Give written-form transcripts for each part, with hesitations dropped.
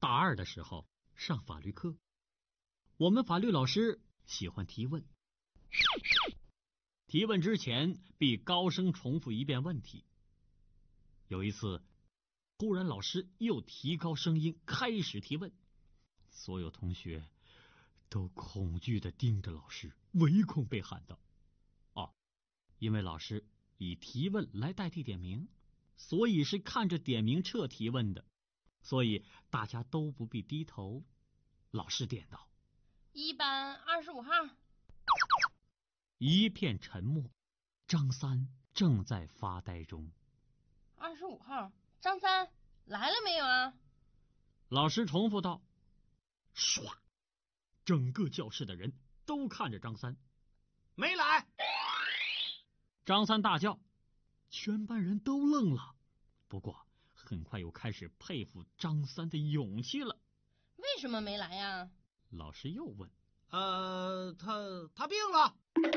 大二的时候上法律课，我们法律老师喜欢提问。提问之前必高声重复一遍问题。有一次，忽然老师又提高声音开始提问，所有同学都恐惧地盯着老师，唯恐被喊到。因为老师以提问来代替点名，所以是看着点名册提问的，所以大家都不必低头。老师点道 ：1班25号。 一片沉默，张三正在发呆中。 25号，张三来了没有啊？ 老师重复道。唰，整个教室的人都看着张三。 没来。 张三大叫，全班人都愣了。不过很快又开始佩服张三的勇气了。 为什么没来呀？ 老师又问。 他病了。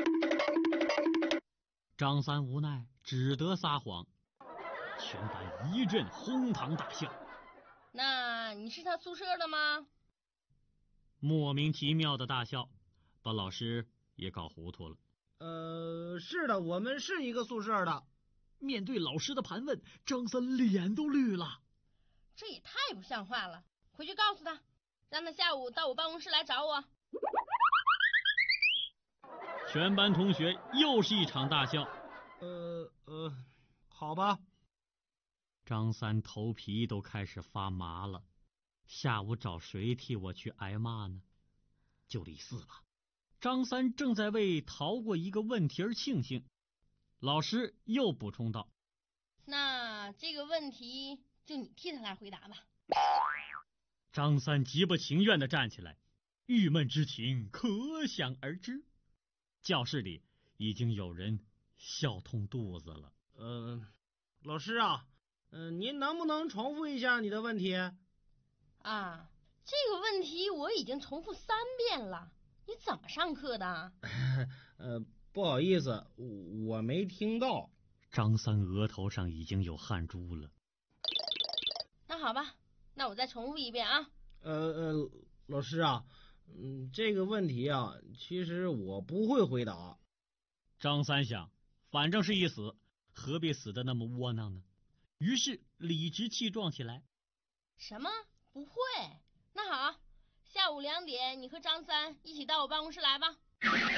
张三无奈只得撒谎。全班一阵哄堂大笑。 那你是他宿舍的吗？ 莫名其妙的大笑把老师也搞糊涂了。 是的，我们是一个宿舍的。 面对老师的盘问，张三脸都绿了。 这也太不像话了，回去告诉他，让他下午到我办公室来找我。 全班同学又是一场大笑。 好吧。 张三头皮都开始发麻了，下午找谁替我去挨骂呢？就李四吧。张三正在为逃过一个问题而庆幸。老师又补充道： 那这个问题就你替他来回答吧。 张三极不情愿地站起来，郁闷之情可想而知。教室里已经有人笑痛肚子了。 老师啊，您能不能重复一下你的问题？ 啊，这个问题我已经重复3遍了，你怎么上课的？ 不好意思，我没听到。 张三额头上已经有汗珠了。 那好吧，那我再重复一遍啊。 老师啊，这个问题啊，其实我不会回答。 张三想，反正是一死，何必死得那么窝囊呢？于是理直气壮起来。 什么？不会？那好，下午2点你和张三一起到我办公室来吧。